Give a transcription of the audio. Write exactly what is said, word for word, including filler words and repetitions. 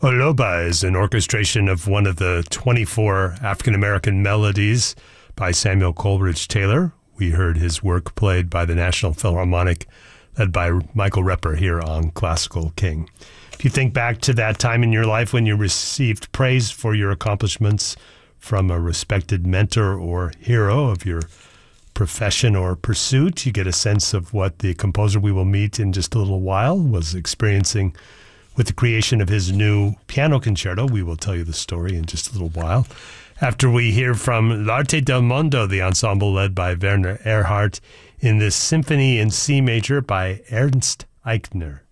Oloba is an orchestration of one of the twenty-four African-American melodies by Samuel Coleridge Taylor. We heard his work played by the National Philharmonic, led by Michael Repper here on Classical King. If you think back to that time in your life when you received praise for your accomplishments from a respected mentor or hero of your profession or pursuit, you get a sense of what the composer we will meet in just a little while was experiencing with the creation of his new piano concerto. We will tell you the story in just a little while. After we hear from L'Arte del Mondo, the ensemble led by Werner Erhardt, in this Symphony in C major by Ernst Eichner.